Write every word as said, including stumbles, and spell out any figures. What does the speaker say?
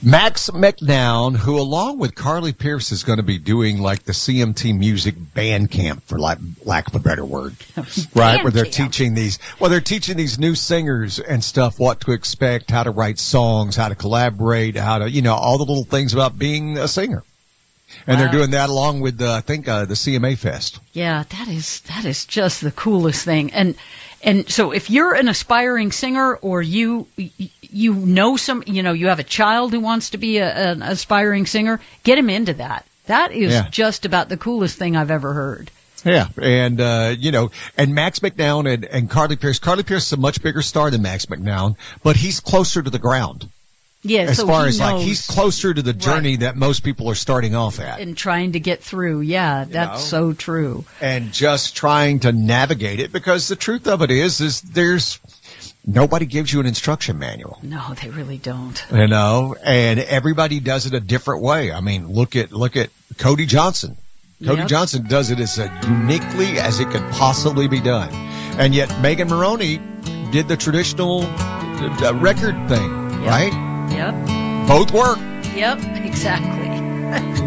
Max McNown, who along with Carly Pearce is going to be doing like the C M T Music Band Camp, for lack, lack of a better word, right? Where they're camp. teaching these, well, they're teaching these new singers and stuff what to expect, how to write songs, how to collaborate, how to, you know, all the little things about being a singer. And wow. they're doing that along with, uh, I think, uh, the C M A Fest. Yeah, that is that is just the coolest thing. And and so if you're an aspiring singer, or you you know some, you know, you have a child who wants to be a, an aspiring singer, get him into that. That is yeah. just about the coolest thing I've ever heard. Yeah, and, uh, you know, and Max McNown and, and Carly Pearce. Carly Pearce is a much bigger star than Max McNown, but he's closer to the ground. Yeah, as so far he as knows, like he's closer to the journey right. that most people are starting off at and trying to get through. Yeah, that's you know? so true. And just trying to navigate it, because the truth of it is, is there's nobody gives you an instruction manual. No, they really don't. You know, and everybody does it a different way. I mean, look at look at Cody Johnson. Cody yep. Johnson does it as uniquely as it could possibly be done, and yet Megan Moroney did the traditional uh, record thing, yep. right? Yep. Both work. Yep, exactly.